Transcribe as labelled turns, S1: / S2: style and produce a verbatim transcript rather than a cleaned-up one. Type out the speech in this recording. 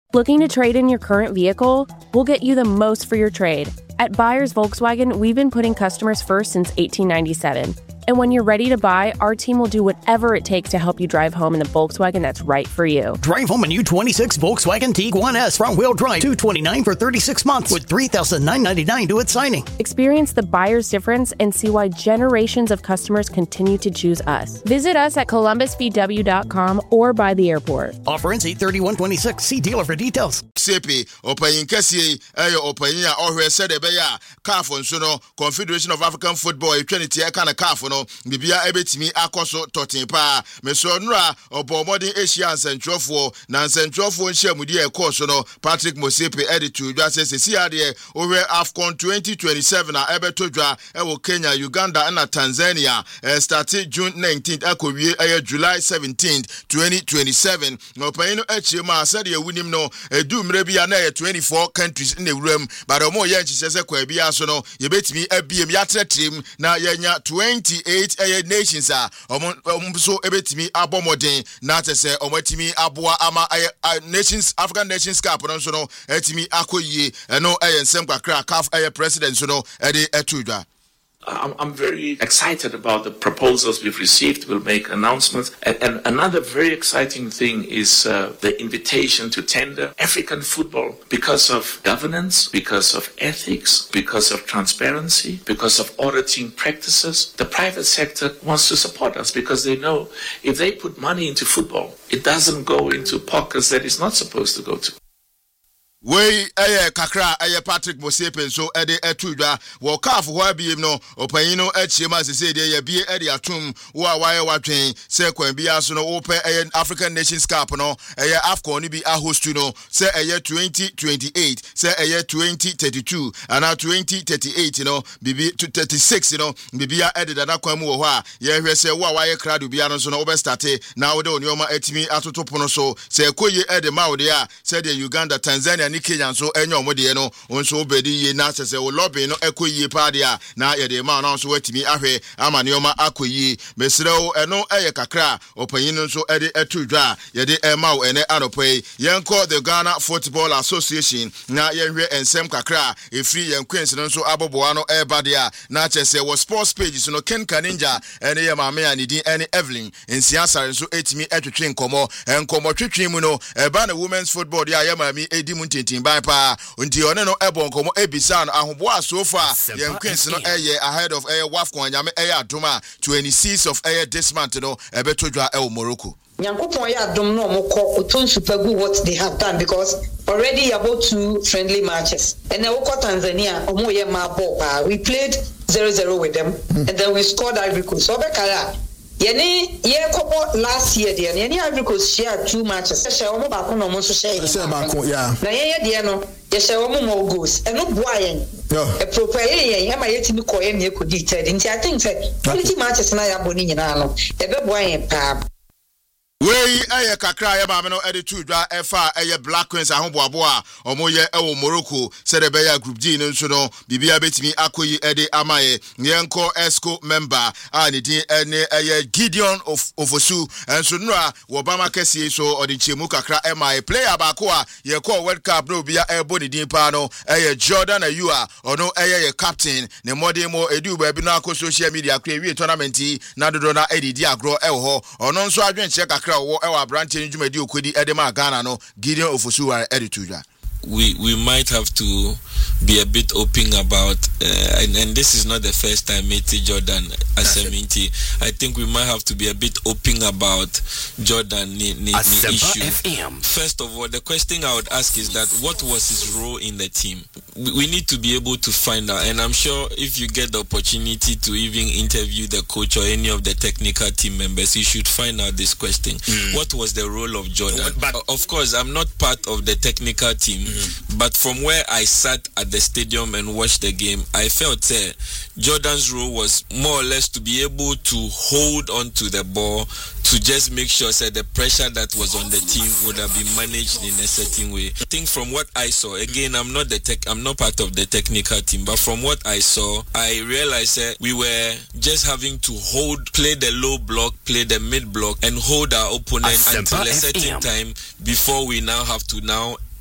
S1: Looking to trade in your current vehicle? We'll get you the most for your trade. At Buyers Volkswagen, we've been putting customers first since eighteen ninety-seven. And when you're ready to buy, our team will do whatever it takes to help you drive home in the Volkswagen that's right for you.
S2: Drive home a new twenty-six Volkswagen Tiguan S front-wheel drive, two hundred twenty-nine dollars for thirty-six months with three thousand nine hundred ninety-nine dollars to its signing.
S1: Experience the buyer's difference and see why generations of customers continue to choose us. Visit us at columbus v w dot com or by the airport.
S2: Offer ends eight thirty-one twenty-six. See dealer for details.
S3: Sepi opayin kesi eyo opayin a ohwe said ebeya CAF nso no Confederation of African Football etwenity e kana CAF no bibia ebetimi akoso totin pa meso nura obomodin Asia Centrofo na Centrofo nhyiamudi e course no Patrick Mosepe editu dwa se sesi ade ohwe AFCON twenty twenty-seven a ebeto dwa e wo Kenya, Uganda na Tanzania e started June nineteenth akowie e July seventeenth twenty twenty-seven no opayin no echiema said e wunim no edu mrebia na twenty-four countries in the room but omo ye nchise kwa bia so no ye betimi abiem ya tretrim na yenya twenty-eight eh, nations a omo so ebetimi abomoden na tese omo timi aboa ama eh, nations African Nations Cup no so no etimi akoyie eno eh nsem kwakra CAF eh president so no e de etudwa.
S4: I'm, I'm very excited about the proposals we've received. We'll make announcements. And, and another very exciting thing is uh, the invitation to tender African football because of governance, because of ethics, because of transparency, because of auditing practices. The private sector wants to support us because they know if they put money into football, it doesn't go into pockets that it's not supposed to go to.
S3: We eh kakra eh Patrick Mosepe so ede etudwa wo CAF ho abiem no opanyino achiema sese de ye bie ede atum wo awaye watwen se kwan bia so no wo pe eh African Nations Cup no eh AFCON ni bi ahostu no se eh twenty twenty-eight se eh twenty thirty-two ana twenty thirty-eight no bibi thirty-six no bibia ede dana kwan mu wo ho a ye hwe se wo awaye krado bia no so no wo be start na wo de onioma atimi atotopo no so se koye ede ma wo de a se de Uganda, Tanzania ni Kenya so enyo omode no onso obedi ye na sese wo lobby no ekoyie paade a na ye de ma na so watimi ahwe amaneoma akoyie mesrewo eno eye kakra opanyin nso ede etudwa ye de ema wo ene anopoi yenko the Ghana Football Association na yenhwe ensem kakra efri yen Queens nso aboboa no ebade a na chese wo sports pages no Ken Kaninja ene ye maame a nidi ene Evelyn ensiasa nso etimi etwetwe nkomo enkomo twetwe mu no eba na women's football dia ye maame edi mu by pa unti one no ebon komo ebisa no ahoboa so far yen Queens no eye ahead of eye wafcon nyame eye adoma twenty-sixth of eye this month no ebetodwa e Morocco.
S5: Nyankopon ya adom no moko oton super good what they have done because already about two friendly matches and then we got Tanzania omo ye ma ball we played zero zero with them mm. and then we scored Ivory Coast so be kala yeni ye kopo last year there yeni Ivory Coast share two matches she omo ba ko no mo so share
S6: share ba ko yeah
S5: na ye ye there no ye share omo mo goals and no boa yen e proper ye ye ma yetimi ko ye na ekodi third nti I think say quality matches na ya boni nyina no e be boa yen pa.
S3: Wey eye kakra ye maame no ede tudwa efa eye Black Queens ahoboabo a omo ye ewo Morocco said be ya group G nso no bibia betimi akoyi ede amaye yenko esco member a ne din ene eye Gideon of Ofosu enso no a Obama kese so ode chemu kakra emaye player ba ko a ye call World Cup no bia ebo ne din pa no eye Jordan Ayua ono eye ye captain ne modern mo edu ba bi no akọ social media kra wi tournament na dodo na edidi agro ewo ho ono nso adwenche kakra wo ewa branch njumadi okodi edema Ghana no Gideon Ofosu edituja.
S7: We we might have to be a bit open about uh, and, and this is not the first time Meti Jordan Aseminti. I think we might have to be a bit open about Jordan ni, ni, ni issue. F M. First of all, the question I would ask is that what was his role in the team? We, we need to be able to find out, and I'm sure if you get the opportunity to even interview the coach or any of the technical team members, you should find out this question. Mm. What was the role of Jordan? But, of course, I'm not part of the technical team. Mm-hmm. But from where I sat at the stadium and watched the game, I felt uh, Jordan's role was more or less to be able to hold on to the ball, to just make sure that the pressure that was on the team would have been managed in a certain way. I think from what I saw, again, I'm not the tech, I'm not part of the technical team, but from what I saw, I realized that we were just having to hold, play the low block, play the mid block, and hold our opponent until a certain time before we now have to now